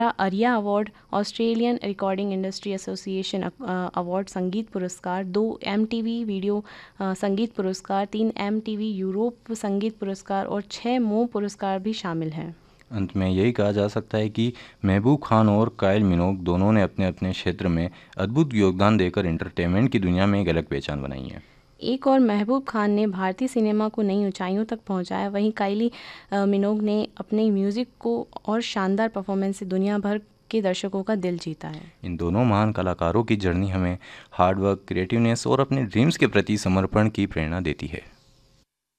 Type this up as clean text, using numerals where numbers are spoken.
आरिया award, Australian recording industry association award संगीत पुरस्कार, 2 MTV वीडियो संगीत पुरस्कार, 3 MTV यूरोप संगीत पुरस्कार और 6 मो पुरस्कार भी शामिल हैं। अंत में यही कहा जा सकता है कि महबूब खान और कायल मिनोग दोनों ने अपने अपने क्षेत्र में अद्भुत योगदान देकर एंटरटेनमेंट की दुनिया में एक अलग पहचान बनाई है। एक और महबूब खान ने भारतीय सिनेमा को नई ऊंचाइयों तक पहुंचाया, वहीं काइली मिनोग ने अपने म्यूज़िक को और शानदार परफॉर्मेंस से दुनिया भर के दर्शकों का दिल जीता है। इन दोनों महान कलाकारों की जर्नी हमें हार्डवर्क, क्रिएटिवनेस और अपने ड्रीम्स के प्रति समर्पण की प्रेरणा देती है।